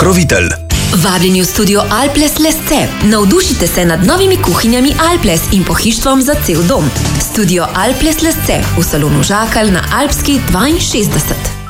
pokrovitelj. Vabljeni v studio Alples Lesce. Navdušite se nad novimi kuhinjami Alples in pohištvom za cel dom. Studio Alples Lesce v salonu Žakelj na Alpski 62.